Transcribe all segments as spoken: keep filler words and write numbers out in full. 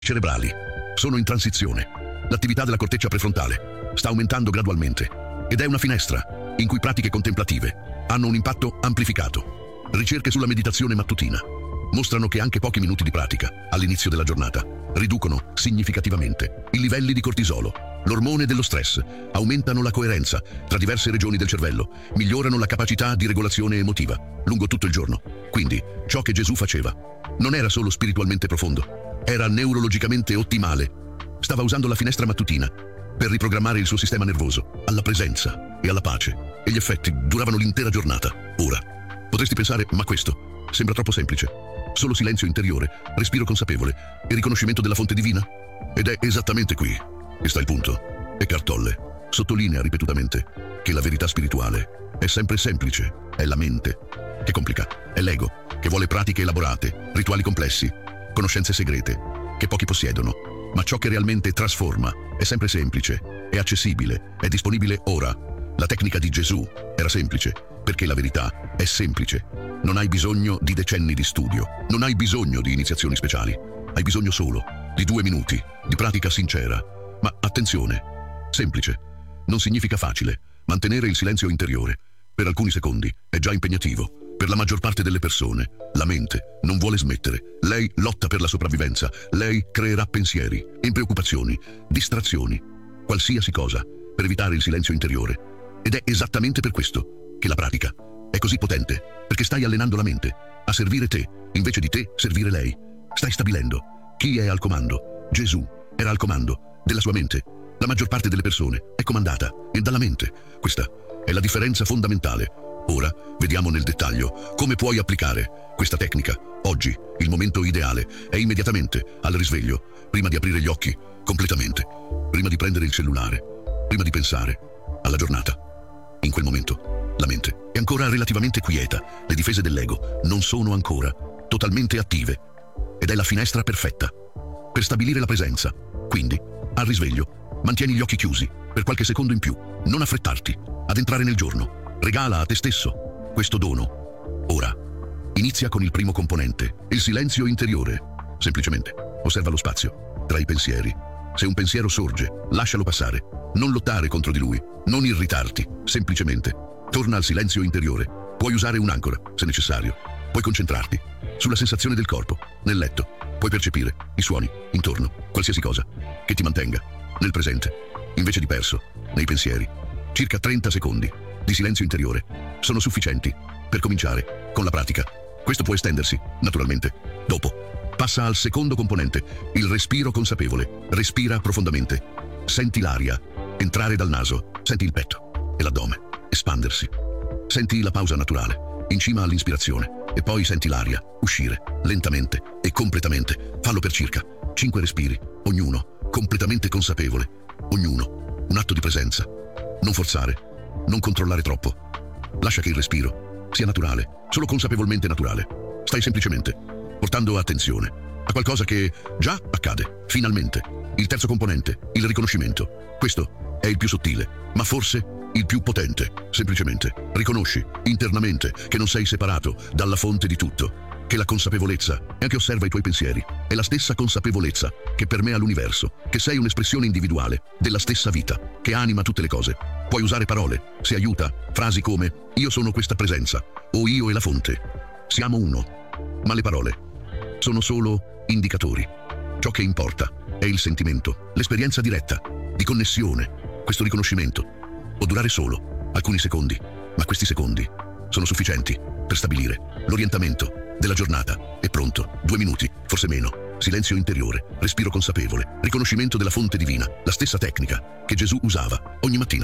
cerebrali sono in transizione. L'attività della corteccia prefrontale sta aumentando gradualmente ed è una finestra in cui pratiche contemplative hanno un impatto amplificato. Ricerche sulla meditazione mattutina mostrano che anche pochi minuti di pratica all'inizio della giornata riducono significativamente i livelli di cortisolo, l'ormone dello stress, aumentano la coerenza tra diverse regioni del cervello, migliorano la capacità di regolazione emotiva lungo tutto il giorno. Quindi ciò che Gesù faceva non era solo spiritualmente profondo, era neurologicamente ottimale. Stava usando la finestra mattutina per riprogrammare il suo sistema nervoso alla presenza e alla pace, e gli effetti duravano l'intera giornata. Ora, potresti pensare, ma questo sembra troppo semplice. Solo silenzio interiore, respiro consapevole e riconoscimento della fonte divina? Ed è esattamente qui che sta il punto. Eckhart Tolle sottolinea ripetutamente che la verità spirituale è sempre semplice, è la mente che complica, è l'ego che vuole pratiche elaborate, rituali complessi, conoscenze segrete che pochi possiedono, ma ciò che realmente trasforma è sempre semplice, è accessibile, è disponibile ora. La tecnica di Gesù era semplice, perché la verità è semplice. Non hai bisogno di decenni di studio, non hai bisogno di iniziazioni speciali, hai bisogno solo di due minuti di pratica sincera. Ma attenzione, semplice non significa facile. Mantenere il silenzio interiore per alcuni secondi è già impegnativo. Per la maggior parte delle persone, la mente non vuole smettere. Lei lotta per la sopravvivenza. Lei creerà pensieri, preoccupazioni, distrazioni, qualsiasi cosa per evitare il silenzio interiore. Ed è esattamente per questo che la pratica è così potente, perché stai allenando la mente a servire te, invece di te servire lei. Stai stabilendo chi è al comando. Gesù era al comando della sua mente. La maggior parte delle persone è comandata e dalla mente. Questa è la differenza fondamentale. Ora vediamo nel dettaglio come puoi applicare questa tecnica. Oggi il momento ideale è immediatamente al risveglio, prima di aprire gli occhi completamente, prima di prendere il cellulare, prima di pensare alla giornata. In quel momento la mente è ancora relativamente quieta, le difese dell'ego non sono ancora totalmente attive ed è la finestra perfetta per stabilire la presenza. Quindi, al risveglio, mantieni gli occhi chiusi per qualche secondo in più, non affrettarti ad entrare nel giorno. Regala a te stesso questo dono. Ora, inizia con il primo componente, il silenzio interiore. Semplicemente osserva lo spazio tra i pensieri. Se un pensiero sorge, lascialo passare. Non lottare contro di lui, non irritarti. Semplicemente torna al silenzio interiore. Puoi usare un'ancora, se necessario. Puoi concentrarti sulla sensazione del corpo, nel letto. Puoi percepire i suoni intorno, qualsiasi cosa che ti mantenga nel presente, invece di perso nei pensieri. Circa trenta secondi di silenzio interiore sono sufficienti per cominciare con la pratica. Questo può estendersi, naturalmente, dopo. Passa al secondo componente, il respiro consapevole. Respira profondamente. Senti l'aria entrare dal naso, senti il petto e l'addome espandersi. Senti la pausa naturale, in cima all'inspirazione, e poi senti l'aria uscire lentamente e completamente. Fallo per circa cinque respiri, ognuno completamente consapevole, ognuno un atto di presenza. Non forzare, non controllare troppo. Lascia che il respiro sia naturale, solo consapevolmente naturale. Stai semplicemente portando attenzione a qualcosa che già accade, finalmente. Il terzo componente, il riconoscimento. Questo è il più sottile, ma forse il più potente. Semplicemente riconosci internamente che non sei separato dalla fonte di tutto, che la consapevolezza, e anche osserva i tuoi pensieri, è la stessa consapevolezza che permea l'universo, che sei un'espressione individuale della stessa vita, che anima tutte le cose. Puoi usare parole, se aiuta, frasi come io sono questa presenza, o io e la fonte. Siamo uno. Ma le parole sono solo indicatori. Ciò che importa è il sentimento, l'esperienza diretta, di connessione. Questo riconoscimento può durare solo alcuni secondi, ma questi secondi sono sufficienti per stabilire l'orientamento della giornata. È pronto, due minuti, forse meno. Silenzio interiore, respiro consapevole, riconoscimento della fonte divina, la stessa tecnica che Gesù usava ogni mattina.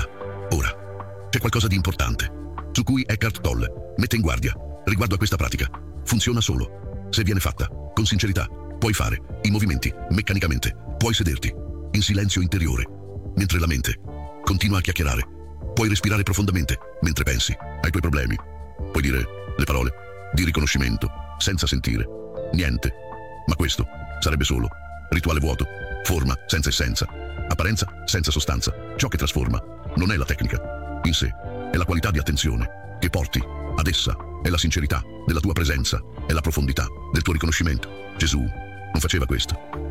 Ora, c'è qualcosa di importante su cui Eckhart Tolle mette in guardia riguardo a questa pratica. Funziona solo se viene fatta con sincerità. Puoi fare i movimenti meccanicamente, puoi sederti in silenzio interiore mentre la mente continua a chiacchierare. Puoi respirare profondamente mentre pensi ai tuoi problemi. Puoi dire le parole di riconoscimento senza sentire niente. Ma questo sarebbe solo rituale vuoto, forma senza essenza, apparenza senza sostanza. Ciò che trasforma non è la tecnica in sé, è la qualità di attenzione che porti ad essa, è la sincerità della tua presenza, è la profondità del tuo riconoscimento. Gesù non faceva questo.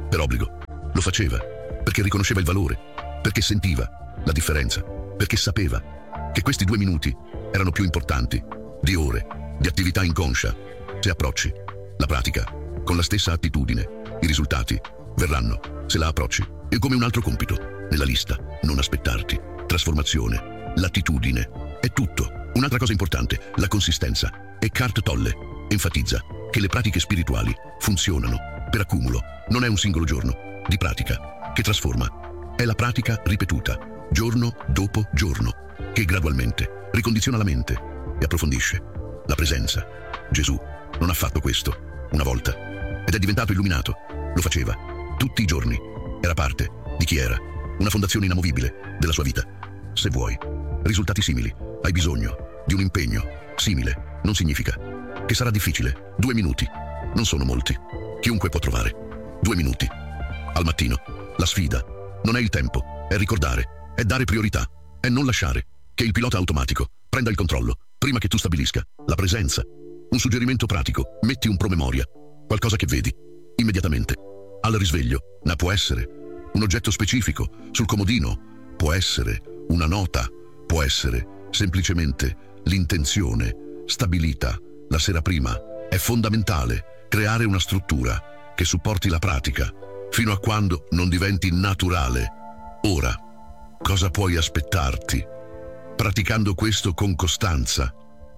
per obbligo. Lo faceva perché riconosceva il valore, perché sentiva la differenza, perché sapeva che questi due minuti erano più importanti di ore di attività inconscia. Se approcci la pratica con la stessa attitudine, i risultati verranno. Se la approcci è come un altro compito nella lista, non aspettarti. Trasformazione, l'attitudine, è tutto. Un'altra cosa importante, la consistenza. Eckhart Tolle enfatizza che le pratiche spirituali funzionano per accumulo. Non è un singolo giorno di pratica che trasforma, è la pratica ripetuta, giorno dopo giorno, che gradualmente ricondiziona la mente e approfondisce la presenza. Gesù non ha fatto questo una volta ed è diventato illuminato. Lo faceva tutti i giorni. Era parte di chi era, una fondazione inamovibile della sua vita. Se vuoi risultati simili, hai bisogno di un impegno simile. Non significa che sarà difficile. Due minuti non sono molti. Chiunque può trovare due minuti al mattino. La sfida non è il tempo, è ricordare, è dare priorità, è non lasciare che il pilota automatico prenda il controllo prima che tu stabilisca la presenza. Un suggerimento pratico: metti un promemoria, qualcosa che vedi immediatamente al risveglio. Ma può essere un oggetto specifico sul comodino, può essere una nota, può essere semplicemente l'intenzione stabilita la sera prima. È fondamentale creare una struttura che supporti la pratica fino a quando non diventi naturale. Ora, cosa puoi aspettarti praticando questo con costanza?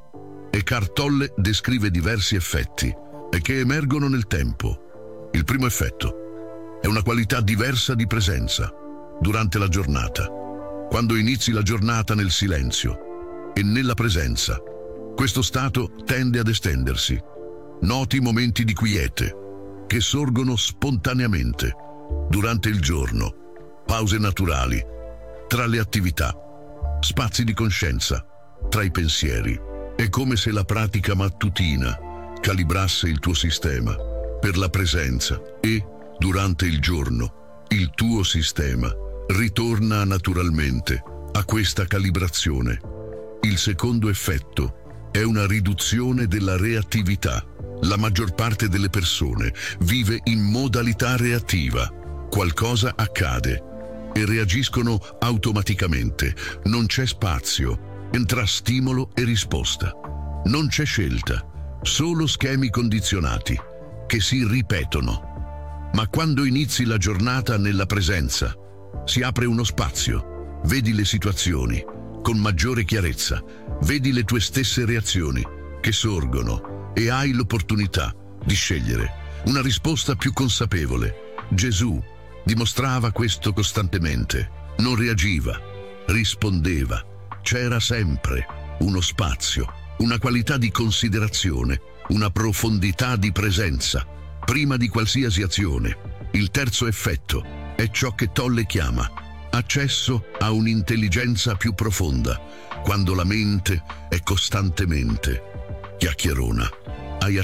Eckhart Tolle descrive diversi effetti e che emergono nel tempo. Il primo effetto è una qualità diversa di presenza durante la giornata. Quando inizi la giornata nel silenzio e nella presenza, questo stato tende ad estendersi. Noti momenti di quiete che sorgono spontaneamente durante il giorno, pause naturali tra le attività, spazi di coscienza tra i pensieri. È come se la pratica mattutina calibrasse il tuo sistema per la presenza e, durante il giorno, il tuo sistema ritorna naturalmente a questa calibrazione. Il secondo effetto è una riduzione della reattività. La maggior parte delle persone vive in modalità reattiva. Qualcosa accade e reagiscono automaticamente. Non c'è spazio tra stimolo e risposta. Non c'è scelta, solo schemi condizionati che si ripetono. Ma quando inizi la giornata nella presenza, si apre uno spazio. Vedi le situazioni con maggiore chiarezza, vedi le tue stesse reazioni che sorgono e hai l'opportunità di scegliere una risposta più consapevole. Gesù dimostrava questo costantemente. Non reagiva, rispondeva. C'era sempre uno spazio, una qualità di considerazione, una profondità di presenza prima di qualsiasi azione. Il terzo effetto è ciò che Tolle chiama accesso a un'intelligenza più profonda. Quando la mente è costantemente chiacchierona, hai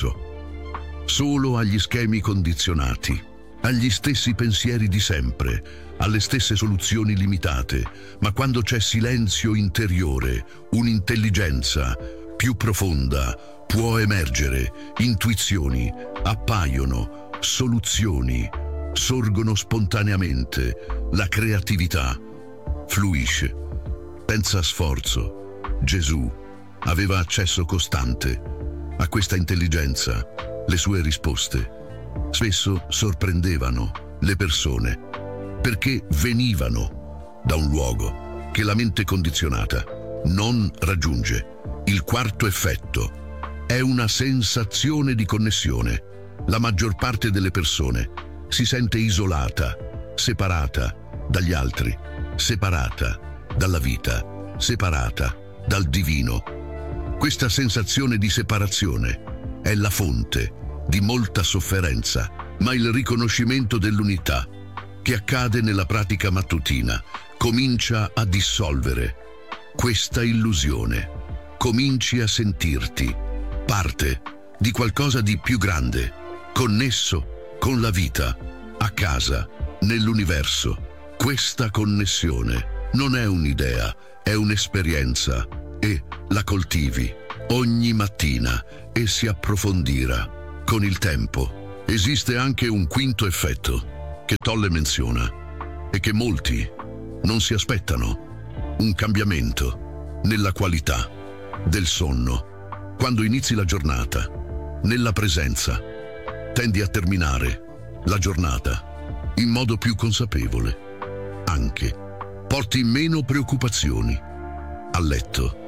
accesso solo agli schemi condizionati, agli stessi pensieri di sempre, alle stesse soluzioni limitate. Ma quando c'è silenzio interiore, un'intelligenza più profonda può emergere, intuizioni appaiono, soluzioni sorgono spontaneamente, la creatività fluisce senza sforzo. Gesù aveva accesso costante a questa intelligenza. Le sue risposte spesso sorprendevano le persone perché venivano da un luogo che la mente condizionata non raggiunge. Il quarto effetto è una sensazione di connessione. La maggior parte delle persone si sente isolata, separata dagli altri, separata dalla vita, separata dal divino. Questa sensazione di separazione è la fonte di molta sofferenza, ma il riconoscimento dell'unità che accade nella pratica mattutina comincia a dissolvere questa illusione. Cominci a sentirti parte di qualcosa di più grande, connesso con la vita, a casa, nell'universo. Questa connessione non è un'idea, è un'esperienza e la coltivi ogni mattina e si approfondirà con il tempo. Esiste anche un quinto effetto che Tolle menziona e che molti non si aspettano: un cambiamento nella qualità del sonno. Quando inizi la giornata nella presenza, tendi a terminare la giornata in modo più consapevole. Anche porti meno preoccupazioni a letto,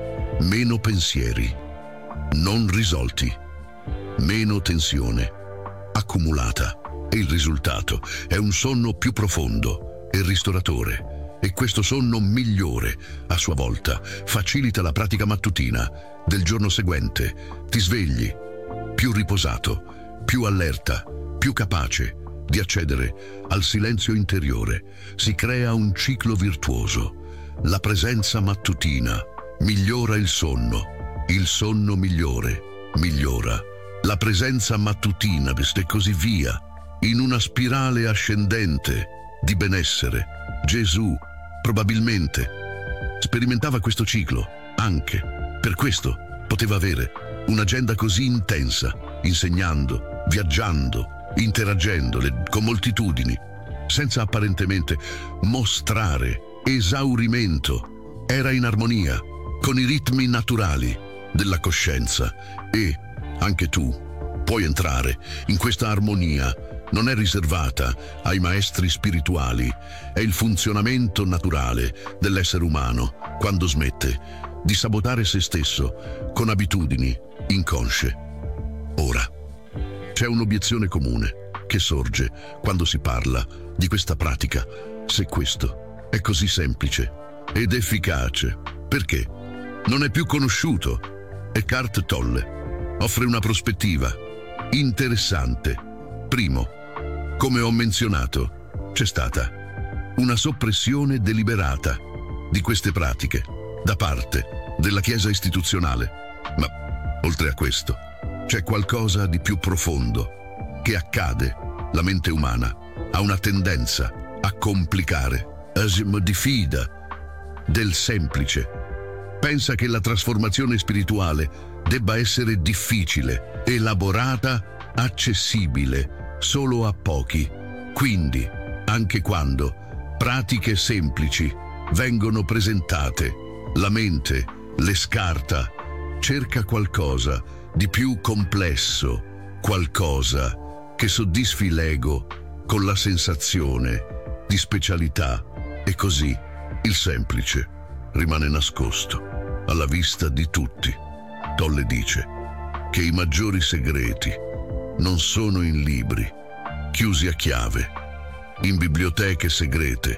meno pensieri non risolti, meno tensione accumulata, e il risultato è un sonno più profondo e ristoratore. E questo sonno migliore, a sua volta, facilita la pratica mattutina del giorno seguente. Ti svegli più riposato, più allerta, più capace di accedere al silenzio interiore. Si crea un ciclo virtuoso. La presenza mattutina migliora il sonno, il sonno migliore migliora la presenza mattutina, e così via, in una spirale ascendente di benessere. Gesù probabilmente sperimentava questo ciclo, anche per questo poteva avere un'agenda così intensa, insegnando, viaggiando, interagendo con moltitudini, senza apparentemente mostrare esaurimento. Era in armonia con i ritmi naturali della coscienza, e anche tu puoi entrare in questa armonia. Non è riservata ai maestri spirituali, è il funzionamento naturale dell'essere umano quando smette di sabotare se stesso con abitudini inconsce. Ora, c'è un'obiezione comune che sorge quando si parla di questa pratica: se questo è così semplice ed efficace, perché non è più conosciuto? Eckhart Tolle offre una prospettiva interessante. Primo, come ho menzionato, c'è stata una soppressione deliberata di queste pratiche da parte della Chiesa istituzionale. Ma oltre a questo, c'è qualcosa di più profondo che accade. La mente umana ha una tendenza a complicare, a si diffida del semplice. Pensa che la trasformazione spirituale debba essere difficile, elaborata, accessibile solo a pochi. Quindi, anche quando pratiche semplici vengono presentate, la mente le scarta, cerca qualcosa di più complesso, qualcosa che soddisfi l'ego con la sensazione di specialità, e così il semplice rimane nascosto alla vista di tutti. Tolle dice che i maggiori segreti non sono in libri chiusi a chiave, in biblioteche segrete,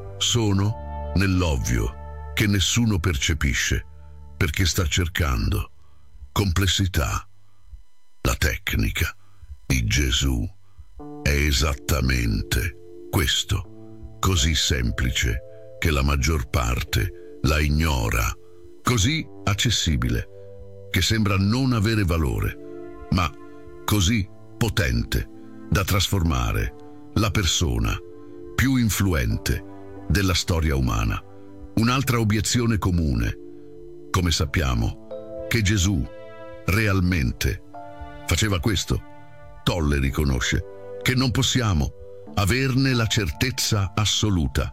sono nell'ovvio che nessuno percepisce perché sta cercando complessità. La tecnica di Gesù è esattamente questo, così semplice che la maggior parte la ignora, così accessibile che sembra non avere valore, ma così potente da trasformare la persona più influente della storia umana. Un'altra obiezione comune, come sappiamo, che Gesù realmente faceva questo. Tolle riconosce che non possiamo averne la certezza assoluta.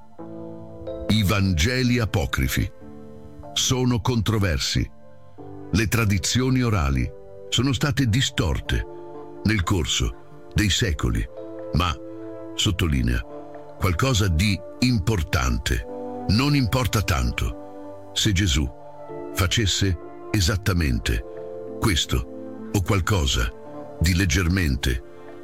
I Vangeli apocrifi sono controversi. Le tradizioni orali sono state distorte nel corso dei secoli, ma, sottolinea, qualcosa di importante. Non importa tanto se Gesù facesse esattamente questo o qualcosa di leggermente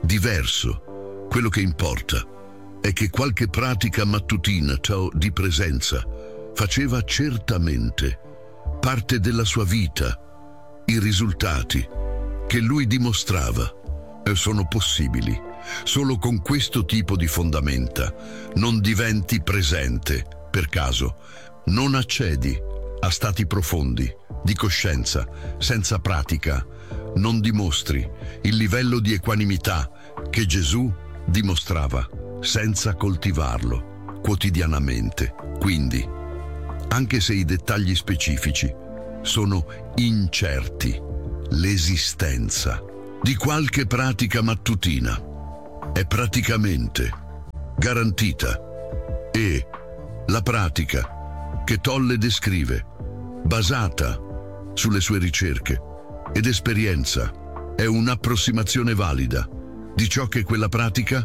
diverso. Quello che importa è che qualche pratica mattutina o di presenza faceva certamente parte della sua vita. I risultati che lui dimostrava sono possibili solo con questo tipo di fondamenta. Non diventi presente per caso, non accedi a stati profondi di coscienza senza pratica, non dimostri il livello di equanimità che Gesù dimostrava senza coltivarlo quotidianamente. Quindi, anche se i dettagli specifici sono incerti, l'esistenza di qualche pratica mattutina. È praticamente garantita. E la pratica che Tolle descrive, basata sulle sue ricerche ed esperienza, è un'approssimazione valida di ciò che quella pratica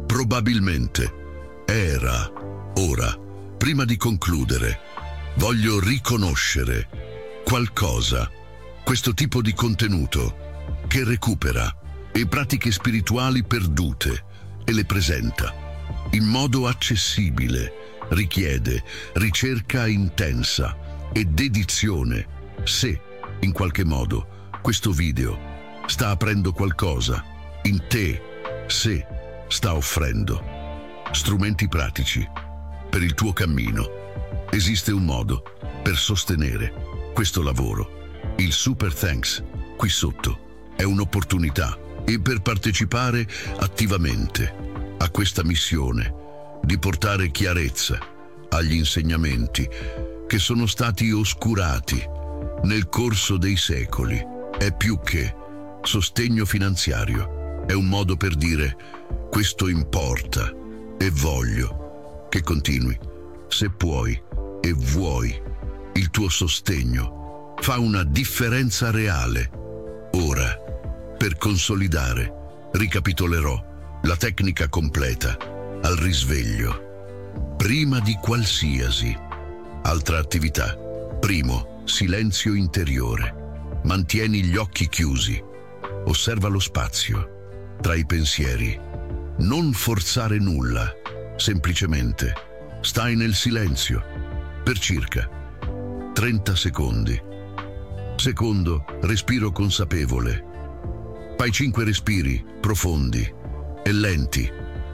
probabilmente era. Ora, prima di concludere, voglio riconoscere qualcosa, questo tipo di contenuto che recupera le pratiche spirituali perdute e le presenta in modo accessibile, richiede ricerca intensa e dedizione. Se, in qualche modo, questo video sta aprendo qualcosa in te, se sta offrendo strumenti pratici per il tuo cammino, esiste un modo per sostenere questo lavoro. Il Super Thanks qui sotto è un'opportunità e per partecipare attivamente a questa missione di portare chiarezza agli insegnamenti che sono stati oscurati nel corso dei secoli. È più che sostegno finanziario, è un modo per dire: questo importa e voglio che continui. Se puoi e vuoi, il tuo sostegno fa una differenza reale. Ora, per consolidare, ricapitolerò la tecnica completa al risveglio. Prima di qualsiasi altra attività, primo, silenzio interiore. Mantieni gli occhi chiusi. Osserva lo spazio tra i pensieri. Non forzare nulla, semplicemente stai nel silenzio per circa trenta secondi. Secondo, respiro consapevole. Fai cinque respiri profondi e lenti,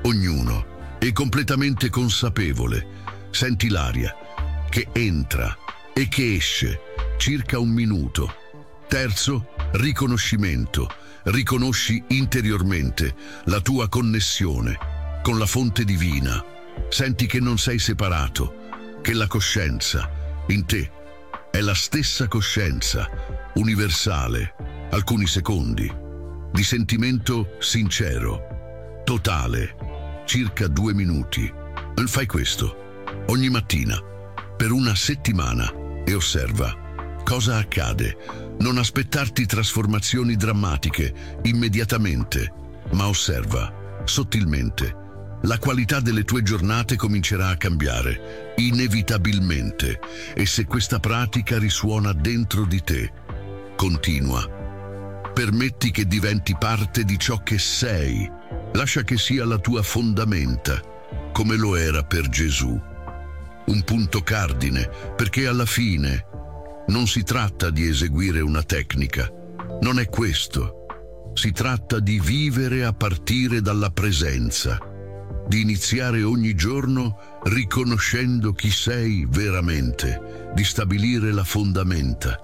ognuno, e completamente consapevole. Senti l'aria che entra e che esce, circa un minuto. Terzo, riconoscimento. Riconosci interiormente la tua connessione con la fonte divina. Senti che non sei separato, che la coscienza in te è la stessa coscienza universale. Alcuni secondi di sentimento sincero, totale, circa due minuti. Fai questo ogni mattina per una settimana e osserva cosa accade. Non aspettarti trasformazioni drammatiche immediatamente, ma osserva sottilmente. La qualità delle tue giornate comincerà a cambiare, inevitabilmente, e se questa pratica risuona dentro di te, continua. Permetti che diventi parte di ciò che sei. Lascia che sia la tua fondamenta, come lo era per Gesù. Un punto cardine, perché alla fine non si tratta di eseguire una tecnica, non è questo. Si tratta di vivere a partire dalla presenza, di iniziare ogni giorno riconoscendo chi sei veramente, di stabilire la fondamenta.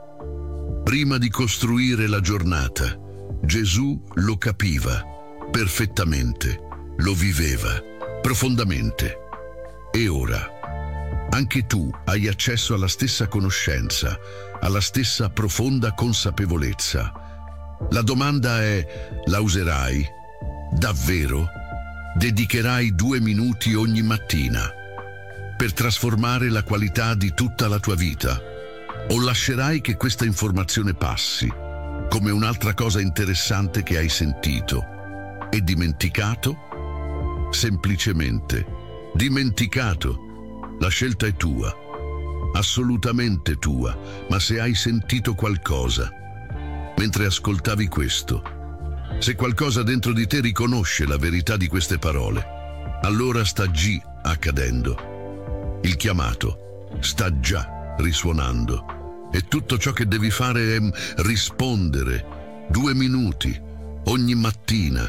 Prima di costruire la giornata, Gesù lo capiva perfettamente, lo viveva profondamente. E ora, anche tu hai accesso alla stessa conoscenza, alla stessa profonda consapevolezza. La domanda è: la userai? Davvero? Dedicherai due minuti ogni mattina per trasformare la qualità di tutta la tua vita? O lascerai che questa informazione passi come un'altra cosa interessante che hai sentito e dimenticato? Semplicemente dimenticato. La scelta è tua, assolutamente tua, ma se hai sentito qualcosa mentre ascoltavi questo, se qualcosa dentro di te riconosce la verità di queste parole, allora sta già accadendo. Il chiamato sta già risuonando e tutto ciò che devi fare è rispondere due minuti ogni mattina.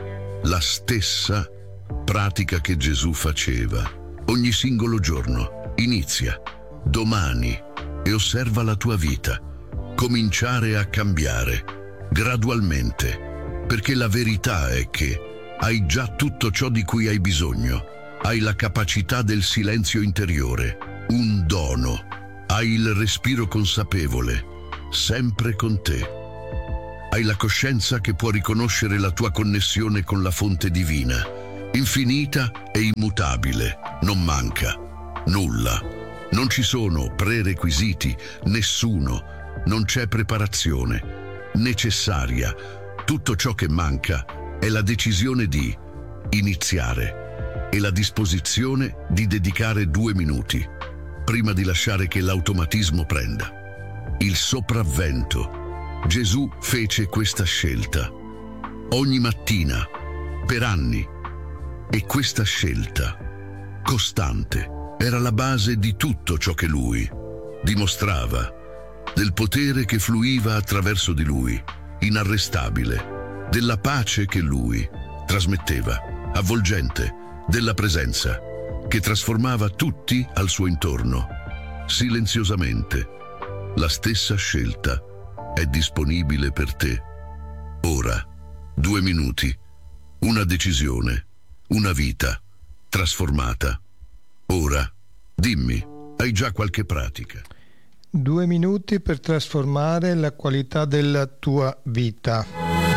La stessa pratica che Gesù faceva. Ogni singolo giorno. Inizia domani e osserva la tua vita cominciare a cambiare gradualmente, perché la verità è che hai già tutto ciò di cui hai bisogno. Hai la capacità del silenzio interiore, un dono. Hai il respiro consapevole, sempre con te. Hai la coscienza che può riconoscere la tua connessione con la fonte divina, infinita e immutabile, non manca nulla. Non ci sono prerequisiti, nessuno, non c'è preparazione necessaria. Tutto ciò che manca è la decisione di iniziare e la disposizione di dedicare due minuti prima di lasciare che l'automatismo prenda il sopravvento. Gesù fece questa scelta ogni mattina, per anni, e questa scelta costante era la base di tutto ciò che lui dimostrava, del potere che fluiva attraverso di lui, inarrestabile, della pace che lui trasmetteva, avvolgente, della presenza che trasformava tutti al suo intorno, silenziosamente. La stessa scelta è disponibile per te. Ora, due minuti, una decisione, una vita trasformata. Ora, dimmi, hai già qualche pratica? Due minuti per trasformare la qualità della tua vita.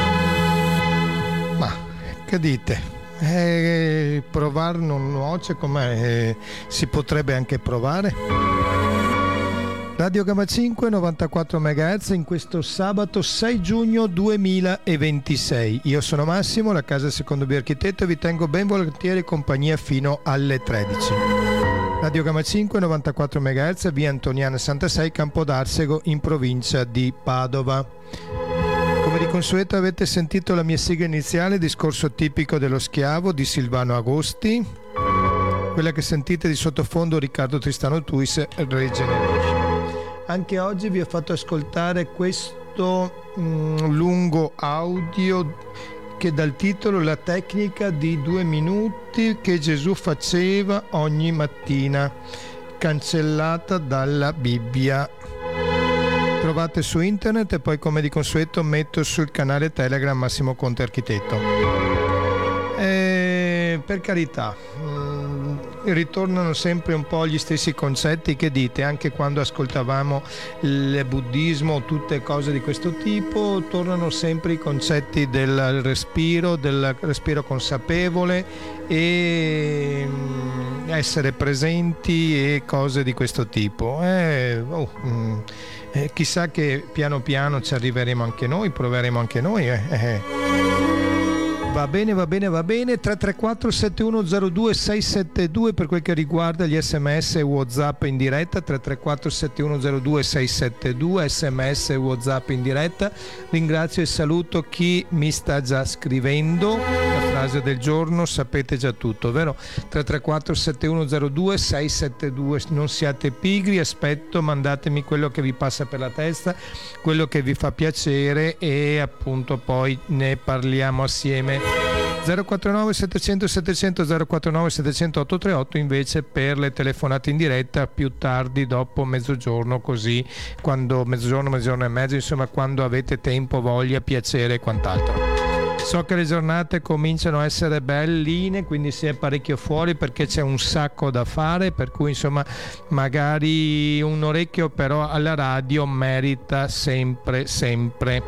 Ma, che dite? Eh, provare non nuoce, come eh, si potrebbe anche provare? Radio Gamma cinque, novantaquattro megahertz, in questo sabato sei giugno duemilaventisei. Io sono Massimo, la casa secondo B Architetto, e vi tengo ben volentieri compagnia fino alle tredici. Radio Gamma cinque, novantaquattro megahertz, via Antoniana sessantasei, Campodarsego, in provincia di Padova. Come di consueto avete sentito la mia sigla iniziale, discorso tipico dello schiavo di Silvano Agosti. Quella che sentite di sottofondo, Riccardo Tristano Tuis, Regeneration. Anche oggi vi ho fatto ascoltare questo mh, lungo audio che dal titolo La tecnica di due minuti che Gesù faceva ogni mattina, cancellata dalla Bibbia. Trovate su internet e poi, come di consueto, metto sul canale Telegram Massimo Conte Architetto. E, per carità, mh, ritornano sempre un po' gli stessi concetti, che dite, anche quando ascoltavamo il buddismo, tutte cose di questo tipo, tornano sempre i concetti del respiro, del respiro consapevole e essere presenti e cose di questo tipo. Eh, oh, mh, eh, chissà che piano piano ci arriveremo anche noi, proveremo anche noi. Eh, eh. Va bene, va bene, va bene. tre tre quattro sette uno zero due sei sette due per quel che riguarda gli sms e WhatsApp in diretta. tre tre quattro sette uno zero due sei sette due, sms e WhatsApp in diretta. Ringrazio e saluto chi mi sta già scrivendo. La frase del giorno sapete già tutto, vero? tre tre quattro sette uno zero due sei sette due. Non siate pigri, aspetto, mandatemi quello che vi passa per la testa, quello che vi fa piacere, e appunto poi ne parliamo assieme. zero quattro nove settecento settecento zero quattro nove settecento otto tre otto invece per le telefonate in diretta più tardi, dopo mezzogiorno, così quando mezzogiorno, mezzogiorno e mezzo, insomma quando avete tempo, voglia, piacere e quant'altro. So che le giornate cominciano a essere belline, quindi si è parecchio fuori perché c'è un sacco da fare, per cui insomma magari un orecchio però alla radio merita sempre, sempre.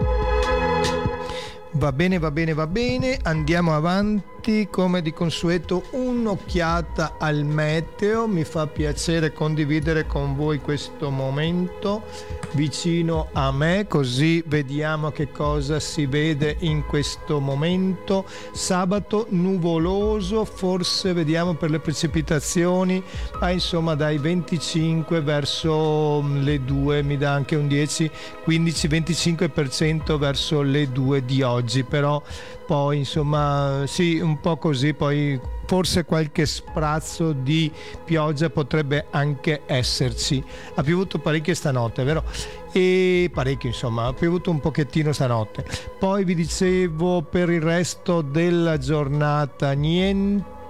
Va bene, va bene, va bene, andiamo avanti, come di consueto un'occhiata al meteo. Mi fa piacere condividere con voi questo momento vicino a me, così vediamo che cosa si vede in questo momento. Sabato nuvoloso, forse vediamo per le precipitazioni, ma insomma dai venticinque verso le due, mi dà anche un dieci quindici venticinque per cento verso le due di oggi, però poi insomma sì, un po' così, poi forse qualche sprazzo di pioggia potrebbe anche esserci. Ha piovuto parecchio stanotte, vero? E parecchio, insomma, ha piovuto un pochettino stanotte. Poi vi dicevo, per il resto della giornata niente,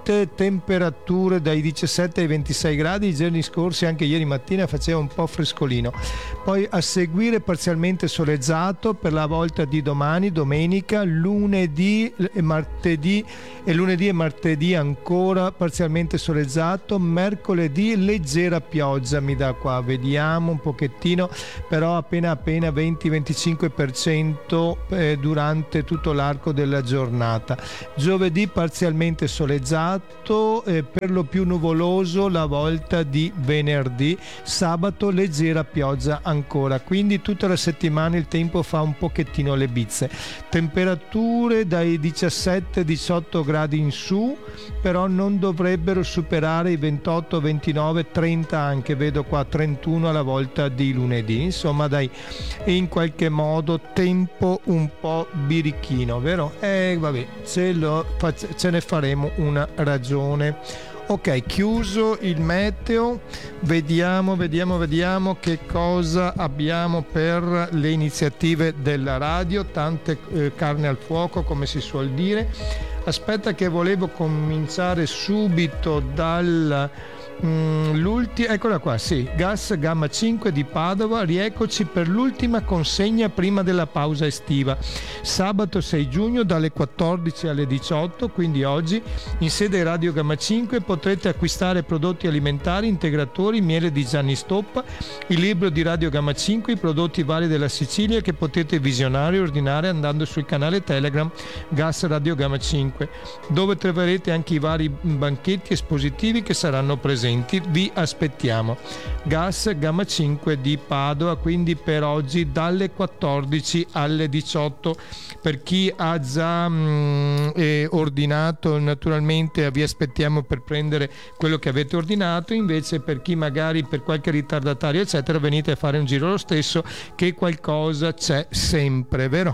salute, temperature dai diciassette ai ventisei gradi, i giorni scorsi anche ieri mattina faceva un po' frescolino. Poi a seguire parzialmente soleggiato per la volta di domani, domenica, lunedì e martedì e lunedì e martedì ancora parzialmente soleggiato, mercoledì leggera pioggia mi dà qua, vediamo un pochettino, però appena appena venti venticinque per cento durante tutto l'arco della giornata. Giovedì parzialmente soleggiato, eh, per lo più nuvoloso la volta di venerdì, sabato leggera pioggia ancora, quindi tutta la settimana il tempo fa un pochettino le bizze. Temperature dai diciassette diciotto gradi in su, però non dovrebbero superare i ventotto ventinove trenta, anche vedo qua trentuno alla volta di lunedì, insomma dai, in qualche modo tempo un po' birichino, vero? E eh, vabbè, ce, lo, ce ne faremo una ragione. Ok, chiuso il meteo, vediamo, vediamo, vediamo che cosa abbiamo per le iniziative della radio, tante eh, carne al fuoco come si suol dire. Aspetta che volevo cominciare subito dal... Mm, l'ultima, eccola qua, sì, Gas Gamma cinque di Padova, rieccoci per l'ultima consegna prima della pausa estiva, sabato sei giugno dalle quattordici alle diciotto, quindi oggi in sede Radio Gamma cinque potrete acquistare prodotti alimentari, integratori, miele di Gianni Stoppa, il libro di Radio Gamma cinque, i prodotti vari della Sicilia che potete visionare e ordinare andando sul canale Telegram Gas Radio Gamma cinque, dove troverete anche i vari banchetti espositivi che saranno presenti. Vi aspettiamo. Gas Gamma cinque di Padova, quindi per oggi dalle quattordici alle diciotto. Per chi ha già mh, eh, ordinato, naturalmente vi aspettiamo per prendere quello che avete ordinato, invece per chi magari per qualche ritardatario eccetera venite a fare un giro lo stesso, che qualcosa c'è sempre, vero?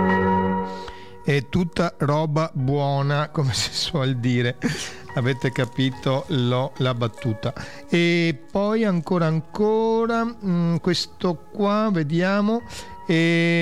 È tutta roba buona, come si suol dire. Avete capito lo, la battuta. E poi ancora ancora mh, questo qua, vediamo. E,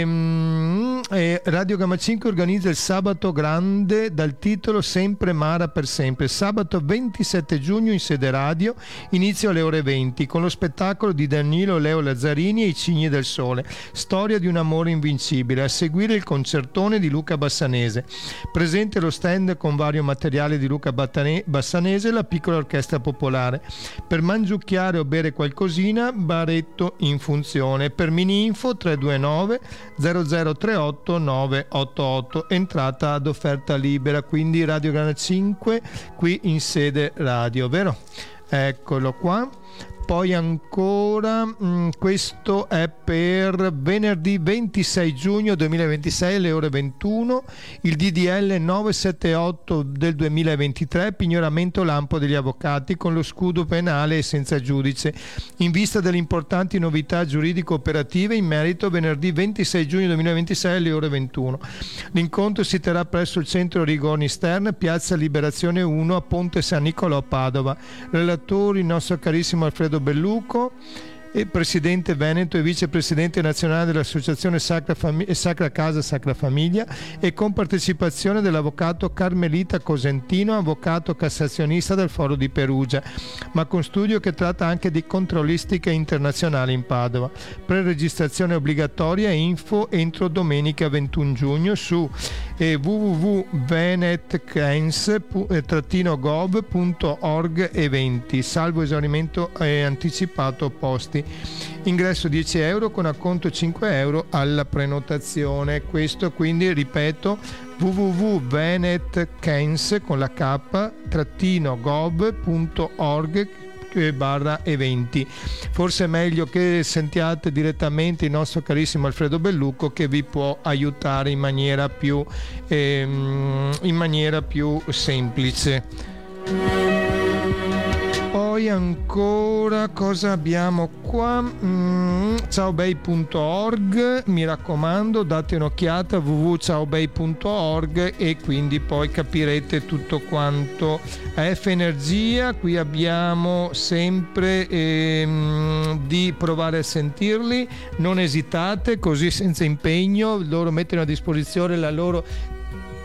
e Radio Gamma cinque organizza il Sabato Grande dal titolo Sempre Mara per sempre, sabato ventisette giugno in sede radio, inizio alle ore venti, con lo spettacolo di Danilo Leo Lazzarini e i Cigni del Sole, storia di un amore invincibile, a seguire il concertone di Luca Bassanese, presente lo stand con vario materiale di Luca Bassanese e la piccola orchestra popolare. Per mangiucchiare o bere qualcosina, baretto in funzione. Per mini info tre due nove zero zero tre otto nove otto otto, entrata ad offerta libera, quindi Radio Gamma cinque qui in sede radio, vero? Eccolo qua. Poi ancora mh, questo è per venerdì ventisei giugno duemilaventisei alle ore ventuno, il D D L novecentosettantotto del duemilaventitré, pignoramento lampo degli avvocati con lo scudo penale e senza giudice, in vista delle importanti novità giuridico-operative in merito, venerdì ventisei giugno duemilaventisei alle ore ventuno. L'incontro si terrà presso il centro Rigoni Stern, piazza Liberazione uno a Ponte San Nicolò, Padova. Relatori il nostro carissimo Alfredo Belluco, e presidente veneto e vicepresidente nazionale dell'associazione Sacra, Fam- Sacra Casa Sacra Famiglia, e con partecipazione dell'avvocato Carmelita Cosentino, avvocato cassazionista del Foro di Perugia, ma con studio che tratta anche di controllistica internazionale in Padova. Preregistrazione obbligatoria e info entro domenica ventuno giugno su eh, w w w punto venetcans trattino gov punto org eventi, salvo esaurimento eh, anticipato posti. Ingresso dieci euro con acconto cinque euro alla prenotazione. Questo quindi, ripeto, w w w punto venetcans con la k trattino gov punto org barra eventi. Forse è meglio che sentiate direttamente il nostro carissimo Alfredo Bellucco, che vi può aiutare in maniera più ehm, in maniera più semplice. Poi ancora cosa abbiamo qua? Mm, ciaobei punto org, mi raccomando, date un'occhiata a w w w punto ciaobei punto org e quindi poi capirete tutto quanto. A F Energia, qui abbiamo sempre ehm, di provare a sentirli, non esitate, così senza impegno, loro mettono a disposizione la loro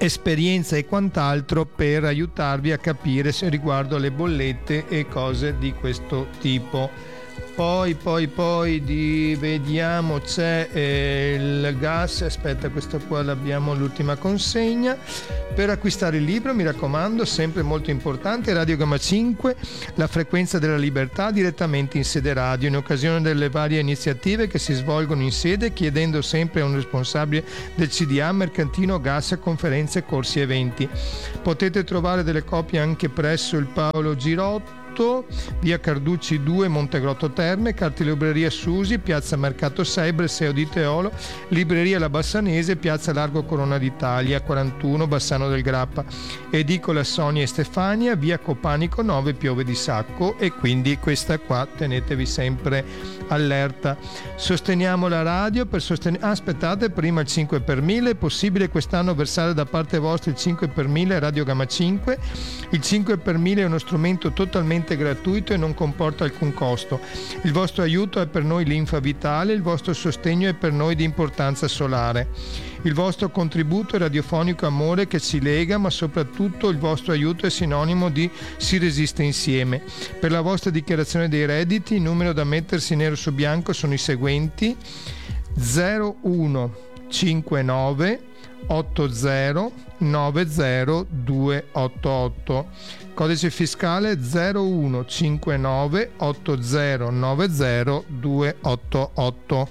esperienza e quant'altro per aiutarvi a capire se riguardo alle bollette e cose di questo tipo. Poi, poi, poi di, vediamo, c'è eh, il gas, aspetta, questo qua l'abbiamo, l'ultima consegna. Per acquistare il libro, mi raccomando, sempre molto importante, Radio Gamma cinque, la frequenza della libertà, direttamente in sede radio, in occasione delle varie iniziative che si svolgono in sede, chiedendo sempre a un responsabile del C D A, mercantino, gas, conferenze, corsi e eventi. Potete trovare delle copie anche presso il Paolo Girotto, via Carducci due, Montegrotto Terme, Cartelibreria Susi, piazza Mercato sei, Bresseo di Teolo, Libreria La Bassanese, piazza Largo Corona d'Italia quarantuno, Bassano del Grappa, edicola Sonia e Stefania, via Copanico nove, Piove di Sacco, e quindi questa qua tenetevi sempre allerta. Sosteniamo la radio per sostenere, ah, aspettate, prima il cinque per mille, è possibile quest'anno versare da parte vostra il cinque per mille Radio Gamma cinque. Il cinque per mille è uno strumento totalmente gratuito e non comporta alcun costo. Il vostro aiuto è per noi linfa vitale, il vostro sostegno è per noi di importanza solare. Il vostro contributo è radiofonico amore che ci lega, ma soprattutto il vostro aiuto è sinonimo di si resiste insieme. Per la vostra dichiarazione dei redditi, il numero da mettersi nero su bianco sono i seguenti: zero uno cinquantanove ottanta novanta duecentottantotto, codice fiscale zero uno cinquantanove ottanta novanta duecentottantotto.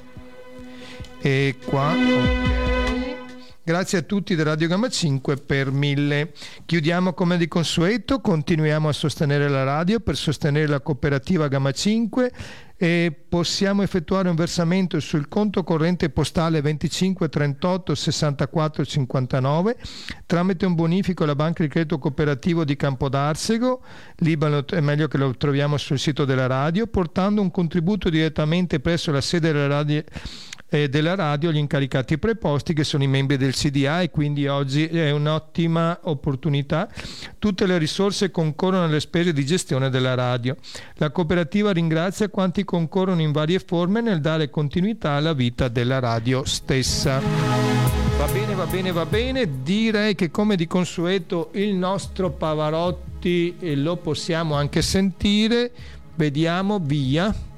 E qua, ok. Grazie a tutti da Radio Gamma cinque per mille. Chiudiamo come di consueto, continuiamo a sostenere la radio per sostenere la cooperativa Gamma cinque, e possiamo effettuare un versamento sul conto corrente postale venticinque trentotto sessantaquattro cinquantanove tramite un bonifico alla Banca di Credito Cooperativo di Campodarsego, Libano, è meglio che lo troviamo sul sito della radio, portando un contributo direttamente presso la sede della radio eh, della radio agli incaricati preposti, che sono i membri del C D A, e quindi oggi è un'ottima opportunità. Tutte le risorse concorrono alle spese di gestione della radio. La cooperativa ringrazia quanti concorrono in varie forme nel dare continuità alla vita della radio stessa. Va bene, va bene, va bene. Direi che come di consueto il nostro Pavarotti lo possiamo anche sentire. Vediamo, via.